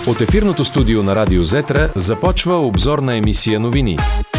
От ефирното студио на Радио Зетра започва обзорна емисия новини.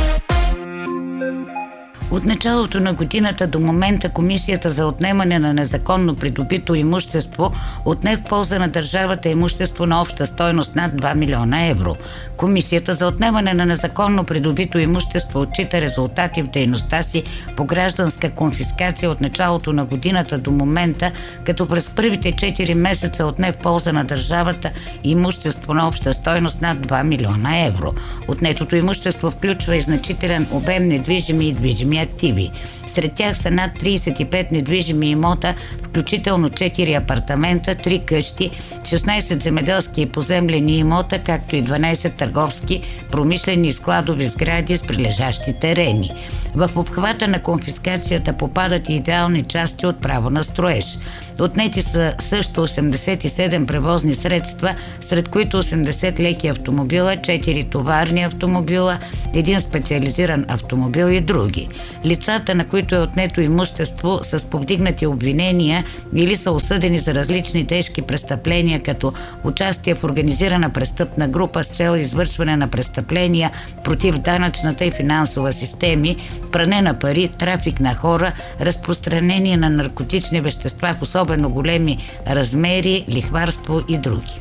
От началото на годината до момента Комисията за отнемане на незаконно придобито имущество отне в полза на държавата имущество на обща стойност над 2 милиона евро. Комисията за отнемане на незаконно придобито имущество отчита резултати в дейността си по гражданска конфискация от началото на годината до момента, като през първите 4 месеца отне в полза на държавата имущество на обща стойност над 2 милиона евро. Отнетото имущество включва и значителен обем недвижими и движими активи. Сред тях са над 35 недвижими имота, включително 4 апартамента, 3 къщи, 16 земеделски и поземлени имота, както и 12 търговски, промишлени и складови сгради с прилежащи терени. В обхвата на конфискацията попадат и идеални части от право на строеж. Отнети са също 87 превозни средства, сред които 80 леки автомобила, 4 товарни автомобила, 1 специализиран автомобил и други. Лицата, на които е отнето имущество, са с повдигнати обвинения или са осъдени за различни тежки престъпления, като участие в организирана престъпна група с цел извършване на престъпления против данъчната и финансова системи, пране на пари, трафик на хора, разпространение на наркотични вещества в особено големи размери, лихварство и други.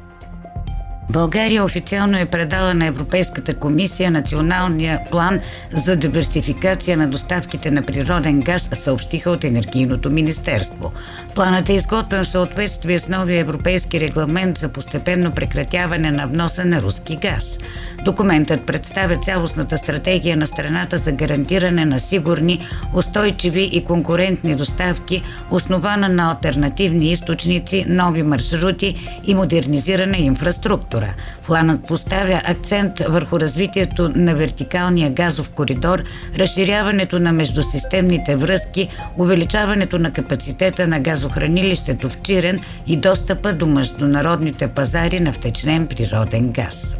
България официално е предала на Европейската комисия националния план за диверсификация на доставките на природен газ, съобщиха от Енергийното министерство. Планът е изготвен в съответствие с новия европейски регламент за постепенно прекратяване на вноса на руски газ. Документът представя цялостната стратегия на страната за гарантиране на сигурни, устойчиви и конкурентни доставки, основана на алтернативни източници, нови маршрути и модернизирана инфраструктура. Планът поставя акцент върху развитието на вертикалния газов коридор, разширяването на междусистемните връзки, увеличаването на капацитета на газохранилището в Чирен и достъпа до международните пазари на втечнен природен газ.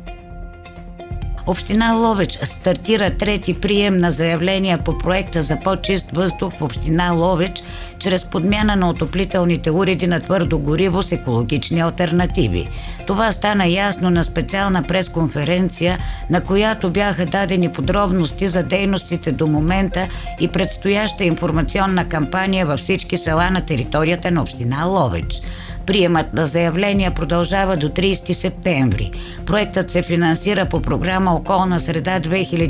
Община Ловеч стартира трети прием на заявления по проекта за по-чист въздух в община Ловеч чрез подмяна на отоплителните уреди на твърдо гориво с екологични алтернативи. Това стана ясно на специална пресконференция, на която бяха дадени подробности за дейностите до момента и предстояща информационна кампания във всички села на територията на община Ловеч. Приемът на заявления продължава до 30 септември. Проектът се финансира по програма Околна среда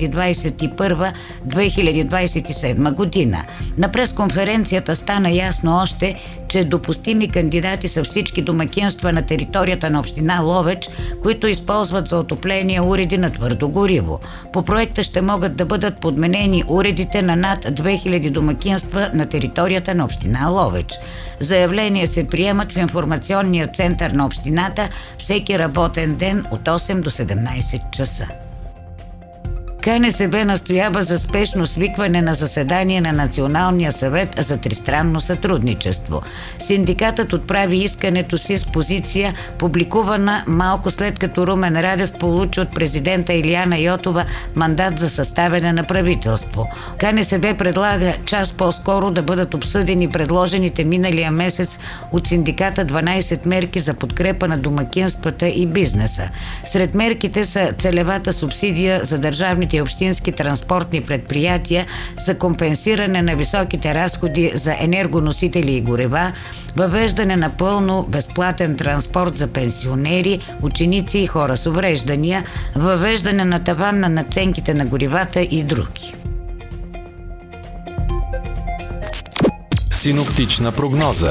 2021-2027 година. На пресконференцията стана ясно още, че допустими кандидати са всички домакинства на територията на община Ловеч, които използват за отопление уреди на твърдо гориво. По проекта ще могат да бъдат подменени уредите на над 2000 домакинства на територията на община Ловеч. Заявления се приемат в информационния център на общината всеки работен ден от 8 до 17 часа. КНСБ настоява за спешно свикване на заседание на Националния съвет за тристранно сътрудничество. Синдикатът отправи искането си с позиция, публикувана малко след като Румен Радев получи от президента Илияна Йотова мандат за съставяне на правителство. КНСБ предлага час по-скоро да бъдат обсъдени предложените миналия месец от синдиката 12 мерки за подкрепа на домакинствата и бизнеса. Сред мерките са целевата субсидия за държавните и общински транспортни предприятия за компенсиране на високите разходи за енергоносители и горива, въвеждане на пълно безплатен транспорт за пенсионери, ученици и хора с увреждания, въвеждане на таван на надценките на горивата и други. Синоптична прогноза.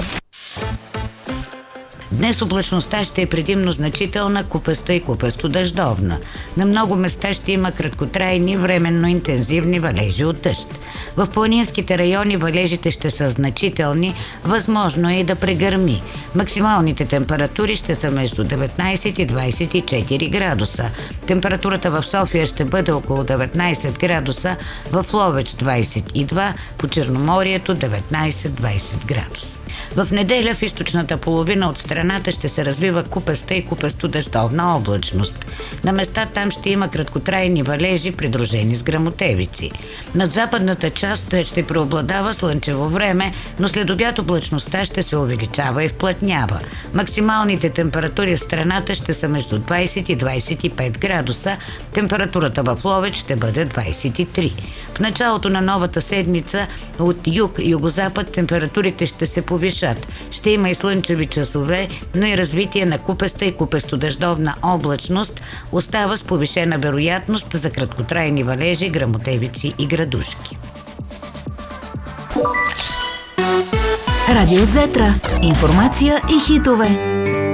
Днес облачността ще е предимно значителна, купеста и купесто-дъждовна. На много места ще има краткотрайни, временно интензивни валежи от дъжд. В планинските райони валежите ще са значителни, възможно е и да прегърми. Максималните температури ще са между 19 и 24 градуса. Температурата в София ще бъде около 19 градуса, в Ловеч 22, по Черноморието 19-20 градуса. В неделя в източната половина от страната ще се развива купеста и купесто-дъждовна облачност. На места там ще има краткотрайни валежи, придружени с гръмотевици. Над западната част ще преобладава слънчево време, но след обяд облачността ще се увеличава и вплътнява. Максималните температури в страната ще са между 20 и 25 градуса. Температурата в Ловеч ще бъде 23. В началото на новата седмица от юг-югозапад температурите ще се повишат. Ще има и слънчеви часове, но и развитие на купеста и купестодъждовна облачност. Остава с повишена вероятност за краткотрайни валежи, гръмотевици и градушки. Радио Зетра. Информация и хитове.